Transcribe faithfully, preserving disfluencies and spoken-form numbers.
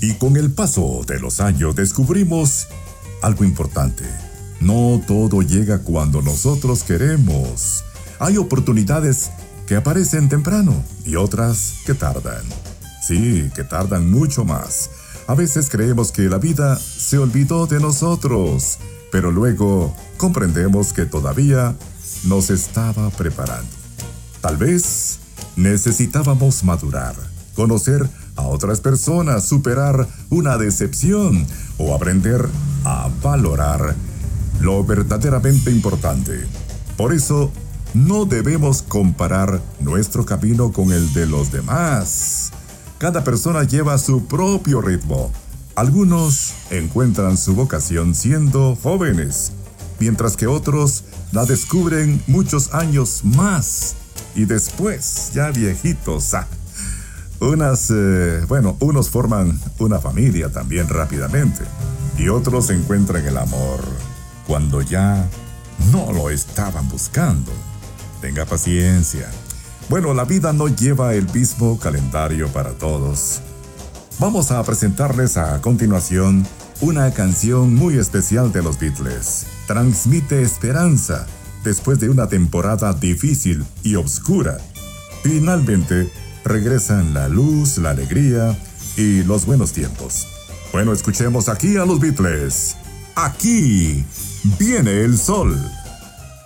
Y con el paso de los años descubrimos algo importante. No todo llega cuando nosotros queremos. Hay oportunidades que aparecen temprano y otras que tardan. Sí, que tardan mucho más. A veces creemos que la vida se olvidó de nosotros, pero luego comprendemos que todavía nos estaba preparando. Tal vez necesitábamos madurar, conocer a otras personas, superar una decepción o aprender a valorar lo verdaderamente importante. Por eso, no debemos comparar nuestro camino con el de los demás. Cada persona lleva su propio ritmo. Algunos encuentran su vocación siendo jóvenes, mientras que otros la descubren muchos años más y después, ya viejitos. Ah, unas, eh, bueno, unos forman una familia también rápidamente y otros encuentran el amor cuando ya no lo estaban buscando. Tenga paciencia. Bueno, la vida no lleva el mismo calendario para todos. Vamos a presentarles a continuación una canción muy especial de los Beatles. Transmite esperanza después de una temporada difícil y oscura. Finalmente, regresan la luz, la alegría y los buenos tiempos. Bueno, escuchemos aquí a los Beatles. Aquí viene el sol.